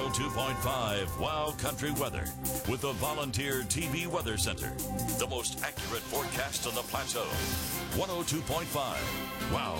102.5 Wow Country Weather with the Volunteer TV Weather Center. The most accurate forecast on the plateau. 102.5 Wow